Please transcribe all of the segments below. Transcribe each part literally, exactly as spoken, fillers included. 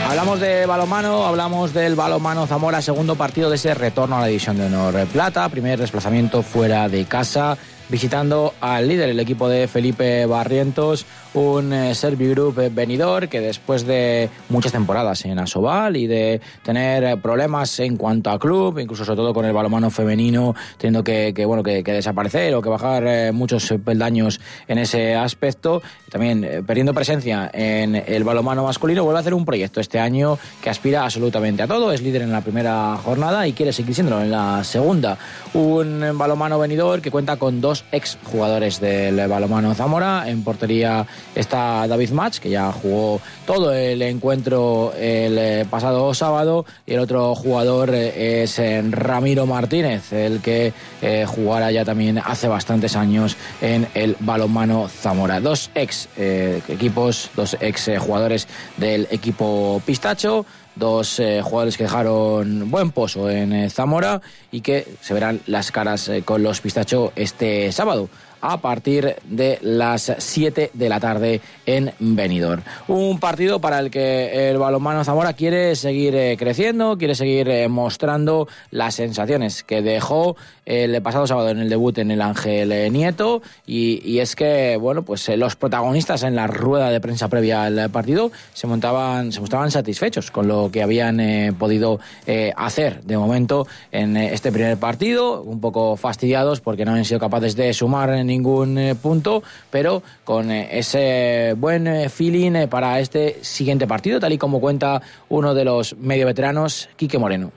Hablamos de balonmano, hablamos del balonmano Zamora, segundo partido de ese retorno a la División de Honor Plata, primer desplazamiento fuera de casa, visitando al líder, el equipo de Felipe Barrientos, un eh, Servigroup venidor que después de muchas temporadas en Asobal y de tener problemas en cuanto a club, incluso sobre todo con el balonmano femenino, teniendo que, que, bueno, que, que desaparecer o que bajar eh, muchos peldaños en ese aspecto, también eh, perdiendo presencia en el balonmano masculino, vuelve a hacer un proyecto este año que aspira absolutamente a todo, es líder en la primera jornada y quiere seguir siéndolo en la segunda. Un balonmano venidor que cuenta con dos ex jugadores del balonmano Zamora. En portería está David Mach, que ya jugó todo el encuentro el pasado sábado, y el otro jugador es Ramiro Martínez, el que eh, jugara ya también hace bastantes años en el balonmano Zamora. Dos ex eh, equipos, dos ex eh, jugadores del equipo Pistacho, dos eh, jugadores que dejaron buen pozo en eh, Zamora y que se verán las caras eh, con los Pistacho este sábado a partir de las siete de la tarde en Benidorm. Un partido para el que el balonmano Zamora quiere seguir eh, creciendo, quiere seguir eh, mostrando las sensaciones que dejó el pasado sábado en el debut en el Ángel eh, Nieto, y, y es que, bueno, pues eh, los protagonistas en la rueda de prensa previa al partido se montaban, se mostraban satisfechos con lo que habían eh, podido eh, hacer de momento en eh, este primer partido, un poco fastidiados porque no han sido capaces de sumar en ningún eh, punto, pero con eh, ese buen eh, feeling eh, para este siguiente partido, tal y como cuenta uno de los medio veteranos, Quique Moreno.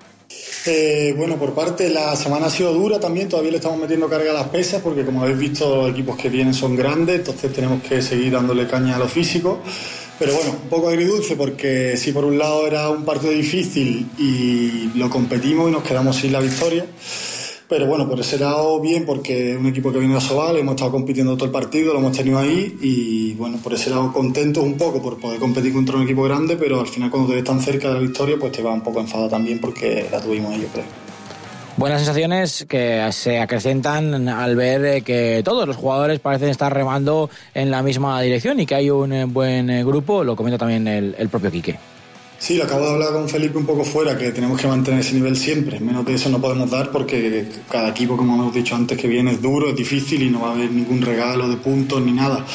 Eh, bueno, por parte, la semana ha sido dura también, todavía le estamos metiendo carga a las pesas porque, como habéis visto, los equipos que vienen son grandes, entonces tenemos que seguir dándole caña a lo físico. Pero bueno, un poco agridulce porque sí, por un lado era un partido difícil y lo competimos y nos quedamos sin la victoria. Pero bueno, por ese lado bien, porque es un equipo que viene de Asobal, hemos estado compitiendo todo el partido, lo hemos tenido ahí y bueno, por ese lado contentos un poco por poder competir contra un equipo grande, pero al final cuando te ves tan cerca de la victoria pues te va un poco enfadado también porque la tuvimos ellos, creo. Buenas sensaciones que se acrecentan al ver que todos los jugadores parecen estar remando en la misma dirección y que hay un buen grupo, lo comenta también el, el propio Quique. Sí, lo acabo de hablar con Felipe un poco fuera, que tenemos que mantener ese nivel siempre, menos de eso no podemos dar porque cada equipo, como hemos dicho antes, que viene es duro, es difícil y no va a haber ningún regalo de puntos ni nada.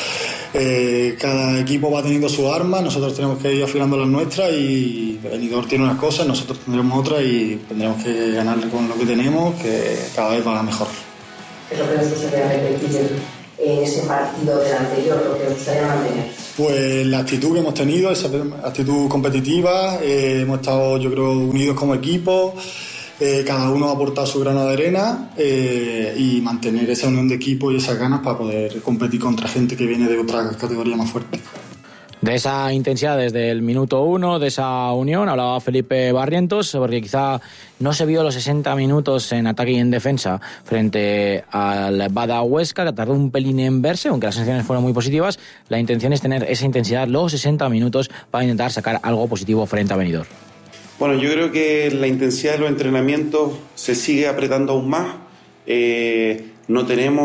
Eh, cada equipo va teniendo su arma, nosotros tenemos que ir afilando las nuestras y Benidorm tiene unas cosas, nosotros tendremos otras y tendremos que ganar con lo que tenemos, que cada vez va mejor. ¿Qué es lo que nos gustaría repetir en ese partido del anterior, lo que os gustaría mantener? Pues la actitud que hemos tenido, esa actitud competitiva, eh, hemos estado, yo creo, unidos como equipo, eh, cada uno ha aportado su grano de arena eh, y mantener esa unión de equipo y esas ganas para poder competir contra gente que viene de otra categoría más fuerte. De esa intensidad desde el minuto uno, de esa unión, hablaba Felipe Barrientos, porque quizá no se vio los sesenta minutos en ataque y en defensa frente al Bada Huesca, que tardó un pelín en verse, aunque las sensaciones fueron muy positivas. La intención es tener esa intensidad los sesenta minutos para intentar sacar algo positivo frente a Benidorm. Bueno, yo creo que la intensidad de los entrenamientos se sigue apretando aún más. Eh, no tenemos